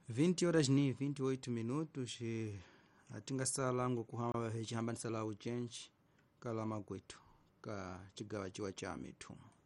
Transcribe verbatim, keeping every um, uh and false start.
vinte horas ni vinte e oito minutos atingasala ngokuhamba hichihambanisala uchenchi kala magwetu ka chigawa chiwa cha mitu.